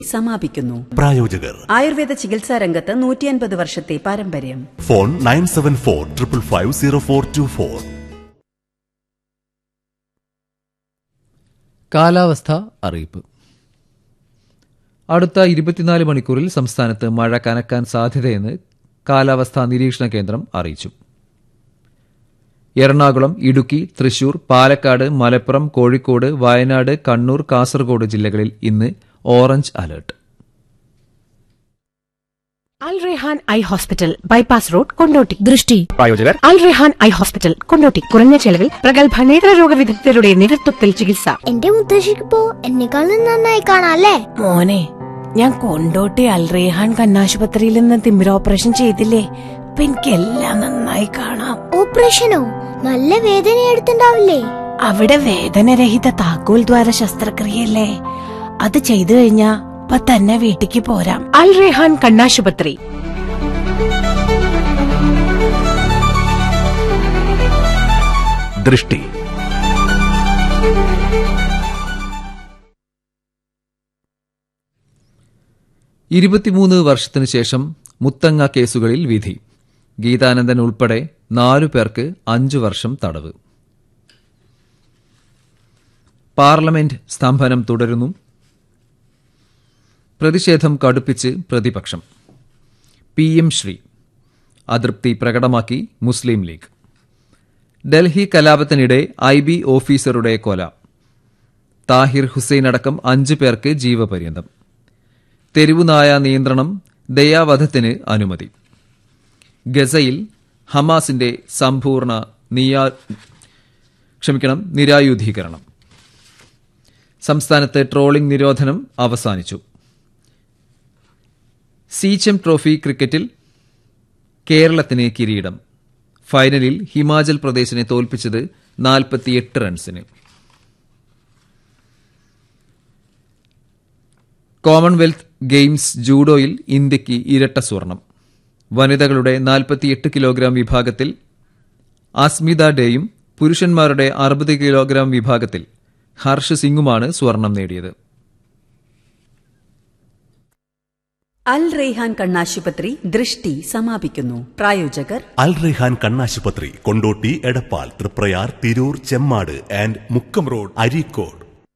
സമാപിക്കുന്നു. പ്രായോജകർ ആയുർവേദ ചികിത്സാ രംഗത്ത് 150 വർഷത്തെ പാരമ്പര്യം. ഫോൺ 9745550424. കാലാവസ്ഥ അറിയിപ്പ്. അടുത്ത 24 മണിക്കൂറിൽ സംസ്ഥാനത്ത് മഴ കനക്കാൻ സാധ്യതയെന്ന് കാലാവസ്ഥാ നിരീക്ഷണ കേന്ദ്രം അറിയിച്ചു. എറണാകുളം, ഇടുക്കി, തൃശൂർ, പാലക്കാട്, മലപ്പുറം, കോഴിക്കോട്, വയനാട്, കണ്ണൂർ, കാസർഗോഡ് ജില്ലകളിൽ ഇന്ന് ഓറഞ്ച് അലർട്ട്. അൽ Rehan eye hospital, bypass road, Kondotty. ദൃഷ്ടി പ്രായോജകർ അൽ റെഹാൻ ഐ ഹോസ്പിറ്റൽ, കൊണ്ടോട്ടി. കുറഞ്ഞ ചെലവിൽ പ്രഗത്ഭ നേത്രരോഗ വിദഗ്ധരുടെ നേതൃത്വത്തിൽ ചികിത്സ. എന്റെ മുത്തശ്ശിക്കിപ്പോ എന്നെക്കാളും നന്നായി കാണാല്ലേ? മോനെ, ഞാൻ കൊണ്ടോട്ടി അൽ റെഹാൻ കണ്ണാശുപത്രിയിൽ നിന്ന് തിമിര ഓപ്പറേഷൻ ചെയ്തില്ലേ, ഇപ്പൊ എനിക്കെല്ലാം നന്നായി കാണാം. ഓപ്പറേഷനോ? നല്ല വേദന എടുത്തിണ്ടാവില്ലേ? അവിടെ വേദനരഹിത താക്കോൽ ദ്വാര ശസ്ത്രക്രിയല്ലേ, അത് ചെയ്തു കഴിഞ്ഞാ ഇപ്പൊ തന്നെ വീട്ടിക്ക് പോരാം. അൽ റെഹാൻ കണ്ണാശുപത്രി. ദൃഷ്ടി 23 വർഷത്തിനു ശേഷം മുത്തങ്ങ കേസുകളിൽ വിധി. ഗീതാനന്ദൻ ഉൾപ്പെടെ 4 പേർക്ക് 5 വർഷം തടവ്. പാർലമെന്റ് സ്തംഭനം തുടരുന്നു. പ്രതിഷേധം കടുപ്പിച്ച് പ്രതിപക്ഷം. PM ശ്രീ അതൃപ്തി പ്രകടമാക്കി മുസ്ലിം ലീഗ്. ഡൽഹി കലാപത്തിനിടെ IB ഓഫീസറുടെ കൊല. താഹിർ ഹുസൈൻ അടക്കം 5 പേർക്ക് ജീവപര്യന്തം. തെരുവുനായ നിയന്ത്രണം, ദയാവധത്തിന് അനുമതി. ഗസയിൽ ഹമാസിന്റെ സമ്പൂർണ്ണ നിരായുധീകരണം. സംസ്ഥാനത്ത് ട്രോളിംഗ് നിരോധനം അവസാനിച്ചു. സീച്ചം ട്രോഫി ക്രിക്കറ്റിൽ കേരളത്തിന് കിരീടം. ഫൈനലിൽ ഹിമാചൽ പ്രദേശിനെ തോൽപ്പിച്ചത് 48 റൺസിന്. കോമൺവെൽത്ത് ഗെയിംസ് ജൂഡോയിൽ ഇന്ത്യയ്ക്ക് ഇരട്ട സ്വർണം. വനിതകളുടെ 48 കിലോഗ്രാം വിഭാഗത്തിൽ അസ്മിത ഡേയും പുരുഷന്മാരുടെ 60 കിലോഗ്രാം വിഭാഗത്തിൽ ഹർഷ് സിംഗുമാണ് സ്വർണം നേടിയത്. അൽ റെയ്ഹാൻ കണ്ണാശുപത്രി ദൃഷ്ടി സമാപിക്കുന്നു. പ്രായോജകർ അൽ റെയ്ഹാൻ കണ്ണാശുപത്രി, Kondotty, Edappal, Triprayar, Tirur, Chemmad and Mukkam road, Areekode.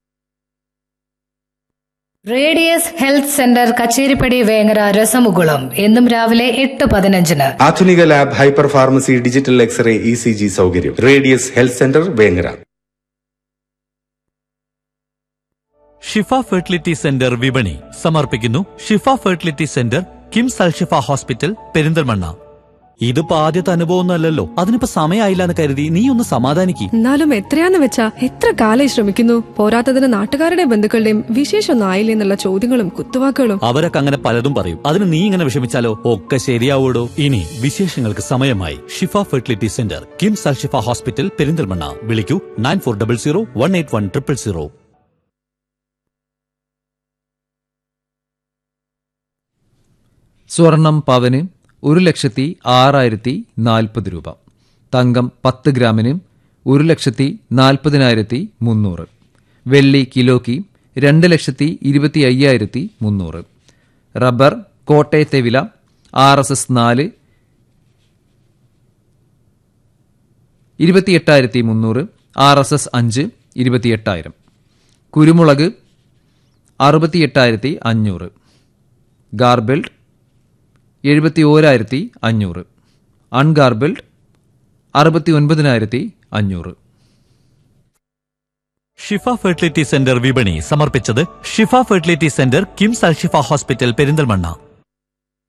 Radius health centre, Kacheripadi, Vengara, രസമുകുളം. എന്നും രാവിലെ 8:15. ആധുനിക lab, hyper pharmacy, digital x-ray, ECG സൗകര്യം. Radius health centre, Vengara. ഷിഫ ഫെർട്ടിലിറ്റി സെന്റർ വിപണി സമർപ്പിക്കുന്നു. ഷിഫ fertility centre, KIMS Alshifa hospital, Perinthalmanna. ഇതിപ്പോ ആദ്യത്തെ അനുഭവമൊന്നുമല്ലല്ലോ, അതിനിപ്പോ സമയമായില്ല എന്ന് കരുതി നീ ഒന്ന് സമാധാനിക്ക്. എന്നാലും എത്രയാന്ന് വെച്ചാ എത്ര കാലം ശ്രമിക്കുന്നു. പോരാത്തതിന് നാട്ടുകാരുടെയും ബന്ധുക്കളുടെയും വിശേഷമൊന്നും ആയില്ലേ എന്നുള്ള ചോദ്യങ്ങളും കുത്തുവാക്കുകളും. അവരൊക്കെ അങ്ങനെ പലതും പറയും. അതിന് നീ ഇങ്ങനെ വിഷമിച്ചാലോ? ഒക്കെ ശരിയാവൂടോ. ഇനി വിശേഷങ്ങൾക്ക് സമയമായി. ഷിഫ fertility centre, KIMS Alshifa hospital, Perinthalmanna. വിളിക്കൂ 9400181000. സ്വർണം പവന് 1,06,040 രൂപ. തങ്കം 10 ഗ്രാമിന് 1,40,300. വെള്ളി കിലോയ്ക്ക് 2,25,300. റബ്ബർ കോട്ടയത്തെ വില RSS 4 28,300, RSS 5 28,000. കുരുമുളക് 68,500. ഗാർബിൾഡ് 71,500. അൺഗാർബിൾഡ് 69,500. ഷിഫ ഫെർട്ടിലിറ്റി സെന്റർ വിപണി സമർപ്പിച്ചത് ഷിഫ fertility centre, KIMS Alshifa hospital, Perinthalmanna.